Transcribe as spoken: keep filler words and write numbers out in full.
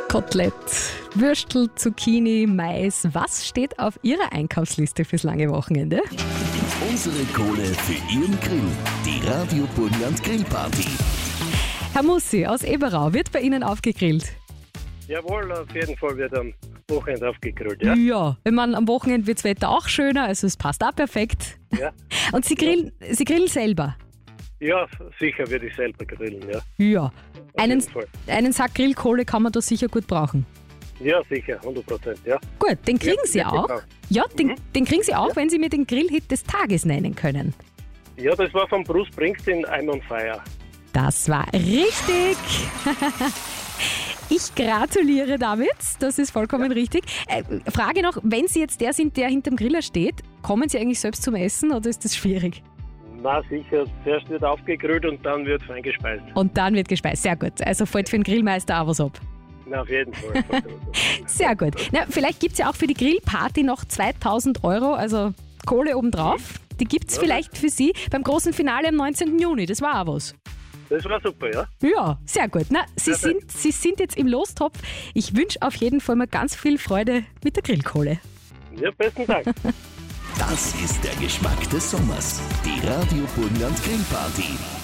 Kotelett, Würstel, Zucchini, Mais. Was steht auf Ihrer Einkaufsliste fürs lange Wochenende? Unsere Kohle für Ihren Grill. Die Radio Burgenland Grillparty. Herr Mussi aus Eberau, wird bei Ihnen aufgegrillt? Jawohl, auf jeden Fall wird am Wochenende aufgegrillt, ja? Ja, wenn man am Wochenende wird das Wetter auch schöner, also es passt auch perfekt. Ja, Und Sie grillen, Sie grillen selber? ja sicher würde ich selber grillen, ja. Ja. Einen, jeden Fall. einen Sack Grillkohle kann man da sicher gut brauchen. Ja, sicher, hundert Prozent, ja. Gut, den kriegen Ja, Sie ja, auch. genau. Ja, den, Mhm. den kriegen Sie auch, wenn Sie mir den Grillhit des Tages nennen können. Ja, das war von Bruce Springsteen, I'm on Fire. Das war richtig. Ich gratuliere damit, das ist vollkommen richtig. Äh, Frage noch, wenn Sie jetzt der sind, der hinterm Griller steht, kommen Sie eigentlich selbst zum Essen oder ist das schwierig? Na sicher, zuerst wird aufgegrillt und dann wird fein gespeist. Und dann wird gespeist, sehr gut. Also fällt für den Grillmeister auch was ab. Na, auf jeden Fall. Sehr gut. Na, vielleicht gibt es ja auch für die Grillparty noch zweitausend Euro, also Kohle obendrauf. Die gibt es Ja. vielleicht für Sie beim großen Finale am neunzehnten Juni, das war auch was. Das war super, ja. Ja, sehr gut. Na, Sie, Perfekt. sind, Sie sind jetzt im Lostopf. Ich wünsche auf jeden Fall mal ganz viel Freude mit der Grillkohle. Ja, besten Dank. Das ist der Geschmack des Sommers. Die Radio Burgenland Grillparty.